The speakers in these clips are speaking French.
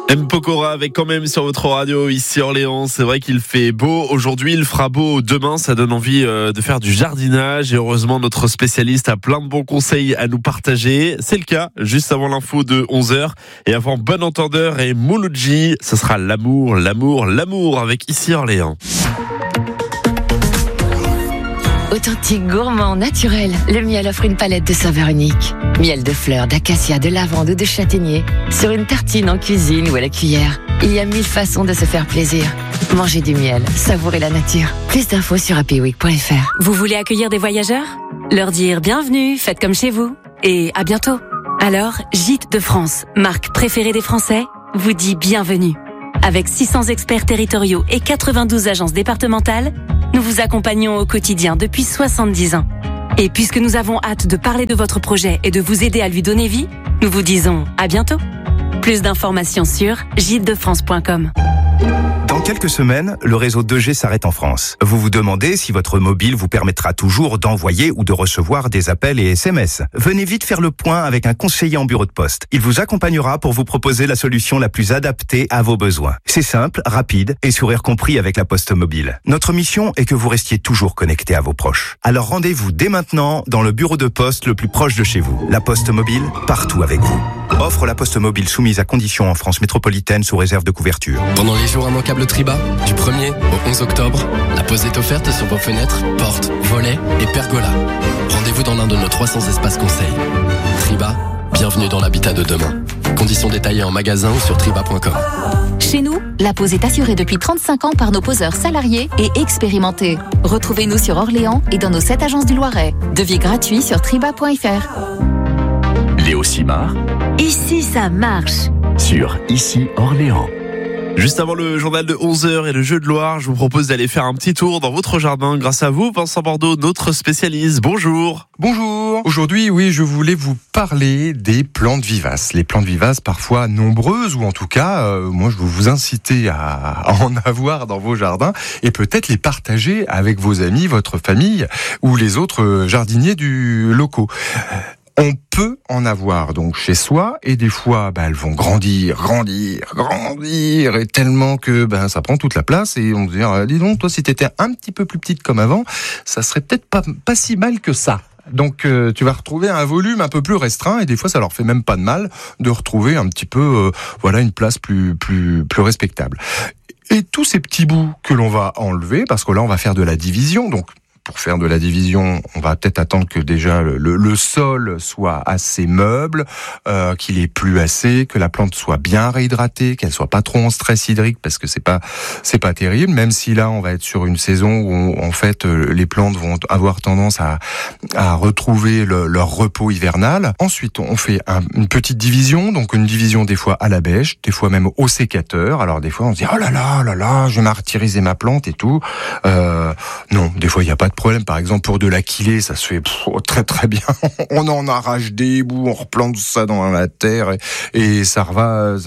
M. Pokora avec quand même sur votre radio ici Orléans. C'est vrai qu'il fait beau aujourd'hui, il fera beau demain. Ça donne envie de faire du jardinage et heureusement notre spécialiste a plein de bons conseils à nous partager. C'est le cas juste avant l'info de 11h et avant Bon Entendeur et Mouloudji. Ce sera l'amour avec ici Orléans. Authentique, gourmand, naturel, le miel offre une palette de saveurs uniques. Miel de fleurs, d'acacia, de lavande ou de châtaignier. Sur une tartine en cuisine ou à la cuillère. Il y a 1000 façons de se faire plaisir. Mangez du miel, savourez la nature. Plus d'infos sur happyweek.fr. Vous voulez accueillir des voyageurs ? Leur dire bienvenue, faites comme chez vous. Et à bientôt. Alors, Gîtes de France, marque préférée des Français, vous dit bienvenue. Avec 600 experts territoriaux et 92 agences départementales, nous vous accompagnons au quotidien depuis 70 ans. Et puisque nous avons hâte de parler de votre projet et de vous aider à lui donner vie, nous vous disons à bientôt. Plus d'informations sur gitesdefrance.com. Dans quelques semaines, le réseau 2G s'arrête en France. Vous vous demandez si votre mobile vous permettra toujours d'envoyer ou de recevoir des appels et SMS. Venez vite faire le point avec un conseiller en bureau de poste. Il vous accompagnera pour vous proposer la solution la plus adaptée à vos besoins. C'est simple, rapide et sourire compris avec la Poste Mobile. Notre mission est que vous restiez toujours connecté à vos proches. Alors rendez-vous dès maintenant dans le bureau de poste le plus proche de chez vous. La Poste Mobile, partout avec vous. Offre la Poste Mobile soumise à conditions en France métropolitaine sous réserve de couverture. Pendant les jours immanquables Triba, du 1er au 11 octobre, la pause est offerte sur vos fenêtres, portes, volets et pergolas. Rendez-vous dans l'un de nos 300 espaces conseils. Triba, bienvenue dans l'habitat de demain. Conditions détaillées en magasin ou sur triba.com. Chez nous, la pose est assurée depuis 35 ans par nos poseurs salariés et expérimentés. Retrouvez-nous sur Orléans et dans nos 7 agences du Loiret. Devis gratuit sur triba.fr. Léo Simard, Ici, ça marche. sur Ici Orléans. Juste avant le journal de 11h et le jeu de Loire, je vous propose d'aller faire un petit tour dans votre jardin grâce à vous, Vincent Bordeaux, notre spécialiste. Bonjour. Bonjour. Aujourd'hui, je voulais vous parler des plantes vivaces. Les plantes vivaces, parfois nombreuses, ou en tout cas, moi, je veux vous inciter à en avoir dans vos jardins et peut-être les partager avec vos amis, votre famille ou les autres jardiniers du locaux. On peut en avoir donc chez soi et des fois elles vont grandir et tellement que ça prend toute la place et on se dit dis donc toi si t'étais un petit peu plus petite comme avant ça serait peut-être pas si mal que ça. Donc tu vas retrouver un volume un peu plus restreint et des fois ça leur fait même pas de mal de retrouver un petit peu une place plus respectable. Et tous ces petits bouts que l'on va enlever parce que là on va faire de la division donc. Pour faire de la division, on va peut-être attendre que déjà le sol soit assez meuble, qu'il ait plu assez, que la plante soit bien réhydratée, qu'elle soit pas trop en stress hydrique parce que c'est pas terrible. Même si là on va être sur une saison où en fait les plantes vont avoir tendance à retrouver leur repos hivernal. Ensuite on fait une petite division, donc une division des fois à la bêche, des fois même au sécateur. Alors des fois on se dit oh là là, je vais martyriser ma plante et tout. Non, des fois il y a pas de problème. Par exemple, pour de l'aquilée, ça se fait très très bien. On en arrache des bouts, on replante ça dans la terre et ça va.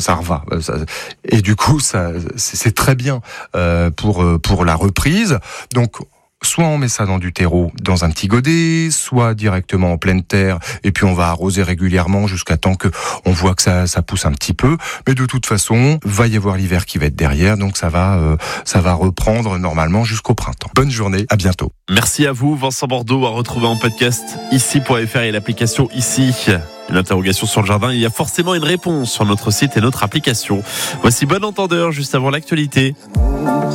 Et du coup, c'est très bien pour la reprise. Donc soit on met ça dans du terreau, dans un petit godet, soit directement en pleine terre, et puis on va arroser régulièrement jusqu'à temps que on voit que ça pousse un petit peu. Mais de toute façon, va y avoir l'hiver qui va être derrière, donc ça va reprendre normalement jusqu'au printemps. Bonne journée, à bientôt. Merci à vous, Vincent Bordeaux, à retrouver en podcast ici.fr et l'application Ici. Une interrogation sur le jardin, il y a forcément une réponse sur notre site et notre application. Voici Bon Entendeur juste avant l'actualité.